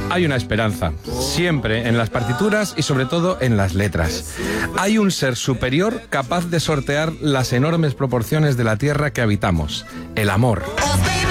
Hay una esperanza, siempre en las partituras y sobre todo en las letras. Hay un ser superior capaz de sortear las enormes proporciones de la tierra que habitamos, el amor.